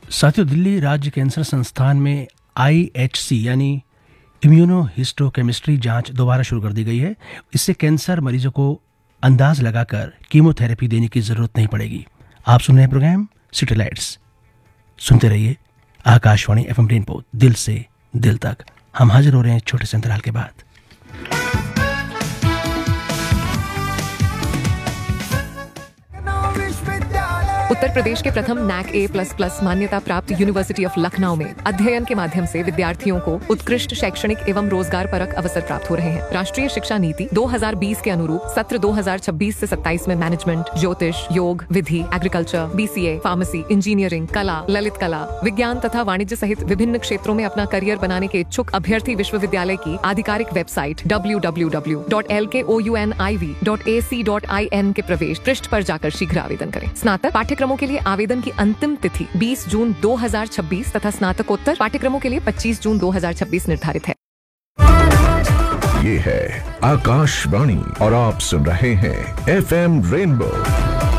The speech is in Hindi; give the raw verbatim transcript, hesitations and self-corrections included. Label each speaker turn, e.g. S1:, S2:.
S1: साथियों, दिल्ली राज्य कैंसर संस्थान में आई एच सी यानी इम्यूनोहिस्टोकेमिस्ट्री जांच दोबारा शुरू कर दी गई है। इससे कैंसर मरीजों को अंदाज लगाकर कीमोथेरेपी देने की जरूरत नहीं पड़ेगी। आप सुन रहे हैं प्रोग्राम सिटीलाइट्स। सुनते रहिए आकाशवाणी एफएम रेनबो, दिल से दिल तक। हम हाजिर हो रहे हैं छोटे से अंतराल के बाद।
S2: उत्तर प्रदेश के प्रथम नैक ए प्लस प्लस मान्यता प्राप्त यूनिवर्सिटी ऑफ लखनऊ में अध्ययन के माध्यम से विद्यार्थियों को उत्कृष्ट शैक्षणिक एवं रोजगार परक अवसर प्राप्त हो रहे हैं। राष्ट्रीय शिक्षा नीति दो हज़ार बीस के अनुरूप सत्र दो हज़ार छब्बीस से सत्ताईस में मैनेजमेंट, ज्योतिष, योग, विधि, एग्रीकल्चर, बीसीए, फार्मेसी, इंजीनियरिंग, कला, ललित कला, विज्ञान तथा वाणिज्य सहित विभिन्न क्षेत्रों में अपना करियर बनाने के इच्छुक अभ्यर्थी विश्वविद्यालय की आधिकारिक website W W W dot L के ओ you N I V dot A C dot I N के प्रवेश पृष्ठ पर जाकर शीघ्र आवेदन करें। स्नातक पाठ्यक्रमों के लिए आवेदन की अंतिम तिथि बीस जून दो हज़ार छब्बीस तथा स्नातकोत्तर पाठ्यक्रमों के लिए पच्चीस जून दो हज़ार छब्बीस निर्धारित है।
S3: ये है आकाशवाणी और आप सुन रहे हैं एफएम रेनबो